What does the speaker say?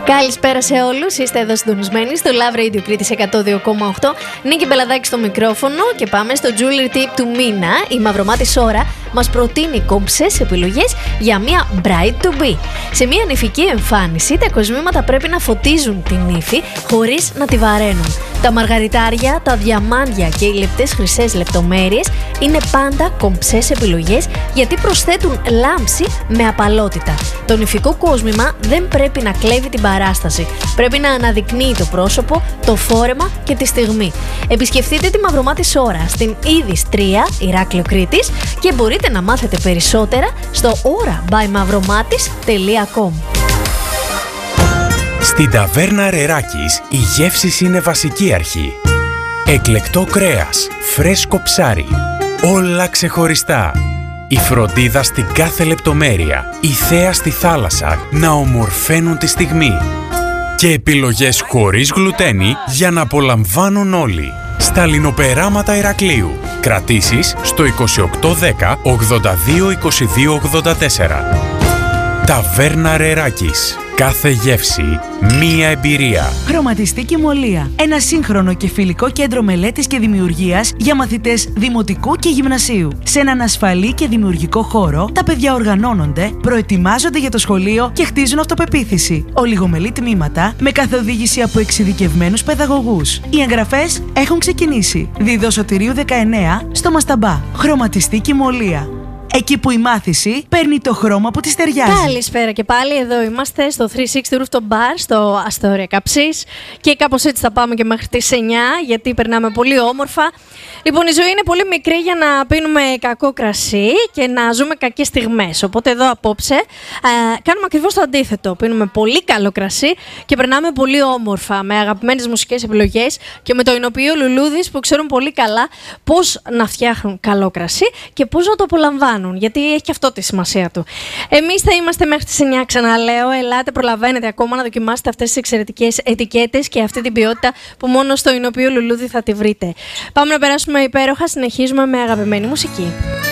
Καλησπέρα σε όλους, είστε εδώ συντονισμένοι στο Love Radio Κρήτης 102,8. Νίκη Μπελαδάκη στο μικρόφωνο και πάμε στο Jewelry Tip του μήνα. Η Μαυρομάτη Σόρα μας προτείνει κομψές επιλογές για μια bride to be. Σε μια νηφική εμφάνιση, τα κοσμήματα πρέπει να φωτίζουν την νύφη χωρίς να τη βαραίνουν. Τα μαργαριτάρια, τα διαμάντια και οι λεπτές χρυσές λεπτομέρειες είναι πάντα κομψές επιλογές γιατί προσθέτουν λάμψη με απαλότητα. Το νηφικό κόσμημα δεν πρέπει να κλέβει την παράσταση. Πρέπει να αναδεικνύει το πρόσωπο, το φόρεμα και τη στιγμή. Επισκεφτείτε τη Μαυρομάτη Σόρα στην Ίδης 3, Ηράκλειο Κρήτης και μπορείτε να μάθετε περισσότερα στο aura-by-mavromatis.com. Στην ταβέρνα Ρεράκης η γεύση είναι βασική αρχή. Εκλεκτό κρέας, φρέσκο ψάρι, όλα ξεχωριστά. Η φροντίδα στην κάθε λεπτομέρεια, η θέα στη θάλασσα να ομορφαίνουν τη στιγμή. Και επιλογές χωρίς γλουτένι για να απολαμβάνουν όλοι. Στα λινοπεράματα Ηρακλείου. Κρατήσεις στο 2810 82 22 84. Ταβέρνα Ρεράκης. Κάθε γεύση, μία εμπειρία. Χρωματιστική Μολία. Ένα σύγχρονο και φιλικό κέντρο μελέτης και δημιουργίας για μαθητές δημοτικού και γυμνασίου. Σε έναν ασφαλή και δημιουργικό χώρο, τα παιδιά οργανώνονται, προετοιμάζονται για το σχολείο και χτίζουν αυτοπεποίθηση. Ολιγομελή τμήματα με καθοδήγηση από εξειδικευμένους παιδαγωγούς. Οι εγγραφές έχουν ξεκινήσει. Δίδο Σωτηρίου 19 στο Μασταμπά. Χρωματιστική Μολία. Εκεί που η μάθηση παίρνει το χρώμα που της ταιριάζει. Καλησπέρα και πάλι, εδώ είμαστε στο 360 Rooftop Bar, στο Αστόρια Καψής. Και κάπως έτσι θα πάμε και μέχρι τις 9, γιατί περνάμε πολύ όμορφα. Λοιπόν, η ζωή είναι πολύ μικρή για να πίνουμε κακό κρασί και να ζούμε κακές στιγμές. Οπότε εδώ απόψε κάνουμε ακριβώς το αντίθετο. Πίνουμε πολύ καλό κρασί και περνάμε πολύ όμορφα με αγαπημένες μουσικές επιλογές και με το εινοποιείο Λουλούδης που ξέρουν πολύ καλά πώς να φτιάχνουν καλό κρασί και πώς να το απολαμβάνουν. Γιατί έχει και αυτό τη σημασία του. Εμείς θα είμαστε μέχρι τις 9, ξαναλέω. Ελάτε, προλαβαίνετε ακόμα να δοκιμάσετε αυτές τις εξαιρετικές ετικέτες και αυτή την ποιότητα που μόνο στο εινοποιείο Λουλούδι θα τη βρείτε. Πάμε να περάσουμε υπέροχα, συνεχίζουμε με αγαπημένη μουσική.